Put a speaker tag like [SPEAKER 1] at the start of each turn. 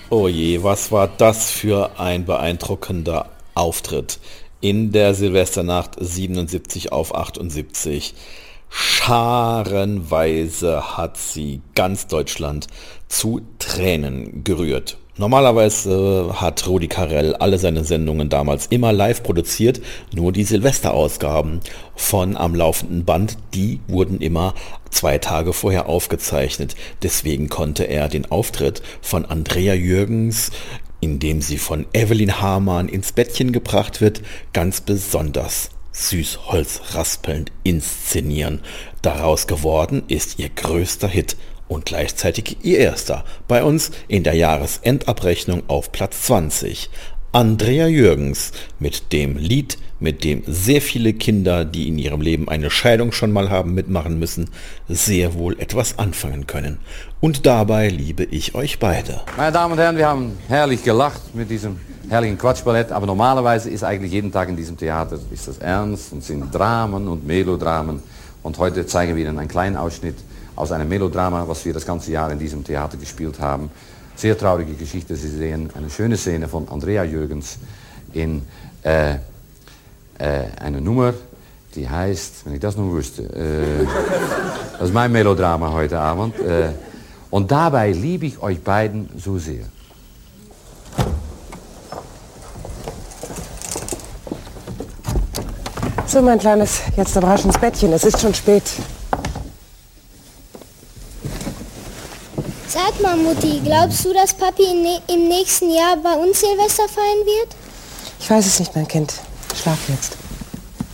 [SPEAKER 1] Oh je, was war das für ein beeindruckender Auftritt in der Silvesternacht 77 auf 78. Scharenweise hat sie ganz Deutschland zu Tränen gerührt. Normalerweise hat Rudi Carrell alle seine Sendungen damals immer live produziert, nur die Silvesterausgaben von Am laufenden Band, die wurden immer 2 Tage vorher aufgezeichnet. Deswegen konnte er den Auftritt von Andrea Jürgens, in dem sie von Evelyn Hamann ins Bettchen gebracht wird, ganz besonders süßholzraspelnd inszenieren. Daraus geworden ist ihr größter Hit und gleichzeitig ihr erster, bei uns in der Jahresendabrechnung auf Platz 20. Andrea Jürgens mit dem Lied, mit dem sehr viele Kinder, die in ihrem Leben eine Scheidung schon mal haben mitmachen müssen, sehr wohl etwas anfangen können. Und dabei liebe ich euch beide.
[SPEAKER 2] Meine Damen und Herren, wir haben herrlich gelacht mit diesem herrlichen Quatschballett, aber normalerweise ist eigentlich jeden Tag in diesem Theater ist das ernst und sind Dramen und Melodramen. Und heute zeigen wir Ihnen einen kleinen Ausschnitt aus einem Melodrama, was wir das ganze Jahr in diesem Theater gespielt haben. Sehr traurige Geschichte. Sie sehen eine schöne Szene von Andrea Jürgens in eine Nummer, die heißt, wenn ich das nur wüsste, das ist mein Melodrama heute Abend. Und dabei liebe ich euch beiden so sehr.
[SPEAKER 3] So, mein Kleines, jetzt aber rasch ins Bettchen, es ist schon spät.
[SPEAKER 4] Sag mal, Mutti, glaubst du, dass Papi im nächsten Jahr bei uns Silvester feiern wird?
[SPEAKER 3] Ich weiß es nicht, mein Kind. Schlaf jetzt.